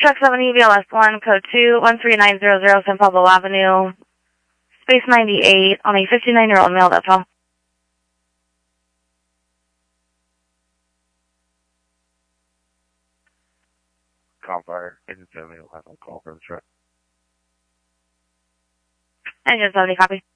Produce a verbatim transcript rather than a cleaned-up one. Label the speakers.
Speaker 1: Truck seventy, B L S one, code two one three nine zero zero, San Pablo Avenue, space ninety-eight, on a fifty-nine-year-old male, that's all.
Speaker 2: Call fire. Agent seventy will have a call for the truck.
Speaker 1: Engine seventy, copy.